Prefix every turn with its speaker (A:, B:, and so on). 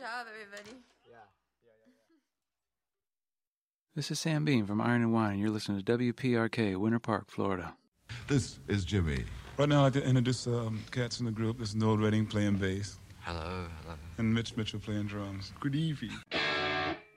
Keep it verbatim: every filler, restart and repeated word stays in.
A: job, everybody.
B: Yeah. Yeah, yeah, yeah.
C: This is Sam Bean from Iron and Wine, and you're listening to W P R K, Winter Park, Florida.
D: This is Jimmy.
E: Right now, I'd like to introduce um, cats in the group. This is Noel Redding playing bass.
F: Hello, hello.
E: And Mitch Mitchell playing drums. Good evening.